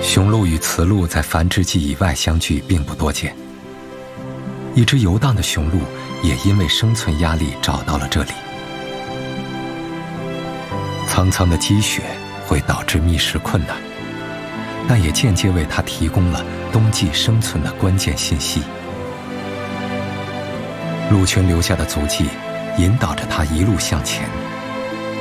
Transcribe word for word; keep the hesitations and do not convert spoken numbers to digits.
雄鹿与雌鹿在繁殖季以外相聚并不多见，一只游荡的雄鹿也因为生存压力找到了这里。苍苍的积雪会导致觅食困难，但也间接为它提供了冬季生存的关键信息。鹿群留下的足迹引导着它一路向前。